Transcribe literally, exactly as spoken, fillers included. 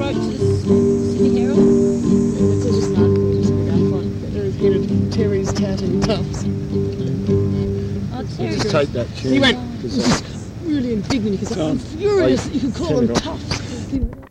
wrote to the Sydney Herald. It's all just an article, just put out front. There is getting Terry's touting tubs. Oh, Terry. Just take that chair. He went, Because, uh, really indignant because Um, I'm furious I- that you can call turn them it off. tough.